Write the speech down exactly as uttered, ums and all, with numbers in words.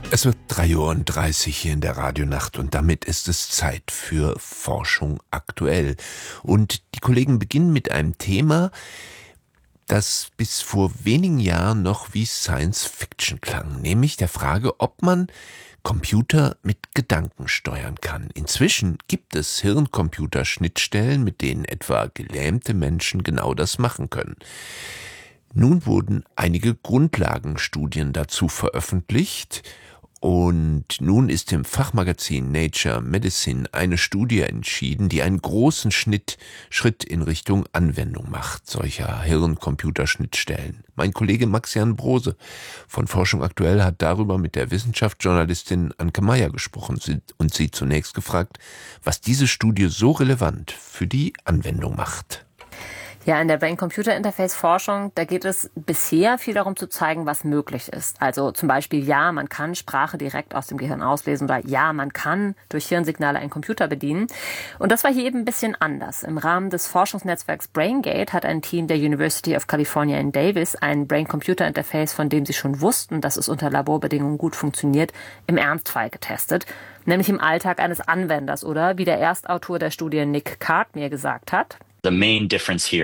Es wird drei Uhr dreißig hier in der Radionacht und damit ist es Zeit für Forschung aktuell. Und die Kollegen beginnen mit einem Thema, das bis vor wenigen Jahren noch wie Science Fiction klang, nämlich der Frage, ob man Computer mit Gedanken steuern kann. Inzwischen gibt es Hirn-Computer-Schnittstellen, mit denen etwa gelähmte Menschen genau das machen können. Nun wurden einige Grundlagenstudien dazu veröffentlicht und nun ist im Fachmagazin Nature Medicine eine Studie entschieden, die einen großen Schnitt, Schritt in Richtung Anwendung macht, solcher Hirn-Computer-Schnittstellen. Mein Kollege Max-Jan Brose von Forschung aktuell hat darüber mit der Wissenschaftsjournalistin Anke Meyer gesprochen und sie zunächst gefragt, was diese Studie so relevant für die Anwendung macht. Ja, in der Brain-Computer-Interface-Forschung, da geht es bisher viel darum zu zeigen, was möglich ist. Also zum Beispiel, ja, man kann Sprache direkt aus dem Gehirn auslesen oder ja, man kann durch Hirnsignale einen Computer bedienen. Und das war hier eben ein bisschen anders. Im Rahmen des Forschungsnetzwerks BrainGate hat ein Team der University of California in Davis ein Brain-Computer-Interface, von dem sie schon wussten, dass es unter Laborbedingungen gut funktioniert, im Ernstfall getestet. Nämlich im Alltag eines Anwenders oder, wie der Erstautor der Studie Nick Card mir gesagt hat, The main difference here